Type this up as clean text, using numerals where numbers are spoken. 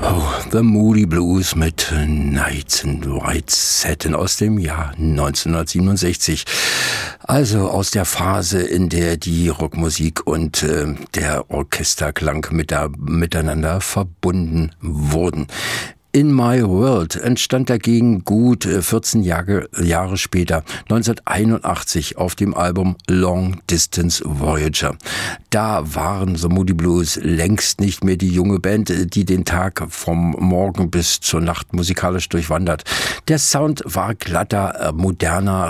The Moody Blues mit Nights in White Satin aus dem Jahr 1967. Also aus der Phase, in der die Rockmusik und der Orchesterklang miteinander verbunden wurden. In My World entstand dagegen gut 14 Jahre später, 1981, auf dem Album Long Distance Voyager. Da waren The Moody Blues längst nicht mehr die junge Band, die den Tag vom Morgen bis zur Nacht musikalisch durchwandert. Der Sound war glatter, moderner,